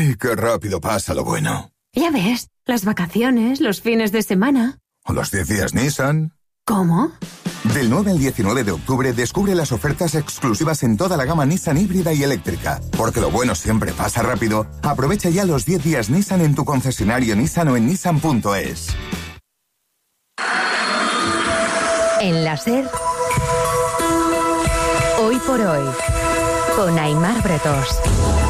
Ay, qué rápido pasa lo bueno. Ya ves, las vacaciones, los fines de semana. ¿O los 10 días Nissan? ¿Cómo? Del 9 al 19 de octubre descubre las ofertas exclusivas en toda la gama Nissan híbrida y eléctrica. Porque lo bueno siempre pasa rápido. Aprovecha ya los 10 días Nissan en tu concesionario Nissan o en nissan.es. En la SER, Hoy por Hoy, con Aimar Bretós.